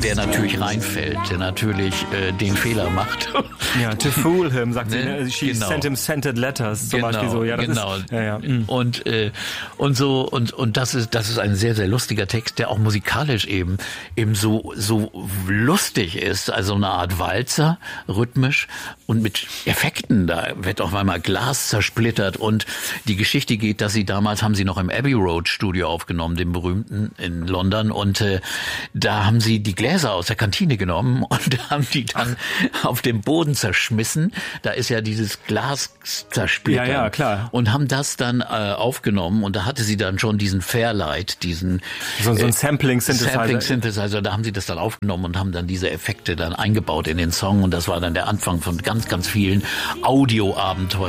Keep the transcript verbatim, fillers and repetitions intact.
der natürlich reinfällt, der natürlich äh, den Fehler macht. Ja, to fool him, sagt Ne? sie. She Genau. sent him scented letters, zum Genau, Beispiel so. Ja, das genau. Ist, ja, ja. Mhm. Und äh, und so und und das ist das ist ein sehr sehr lustiger Text, der auch musikalisch eben eben so so lustig ist, also eine Art Walzer, rhythmisch und mit Effekten. Da wird auch einmal Glas zersplittert und die Geschichte geht, dass sie damals haben sie noch im Abbey Road Studio aufgenommen, dem berühmten in London, und äh, da haben sie die Gläser aus der Kantine genommen und haben die dann Ach. auf dem Boden zerschmissen. Da ist ja dieses Glas zersplittert. Ja, ja, klar. Und haben das dann äh, aufgenommen und da hatte sie dann schon diesen Fairlight, diesen so, so ein Sampling-Synthesizer. Sampling-Synthesizer, da haben sie das dann aufgenommen und haben dann diese Effekte dann eingebaut in den Song und das war dann der Anfang von ganz, ganz vielen Audio-Abenteuern.